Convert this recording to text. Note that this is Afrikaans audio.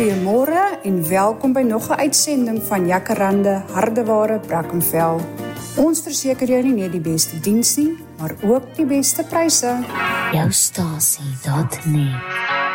Goeiemôre en welkom by nog 'n uitsending van Jacaranda Hardeware Brackenfell. Ons verseker jou nie net die beste diens nie, maar ook die beste pryse. Jou stasie, dat nie.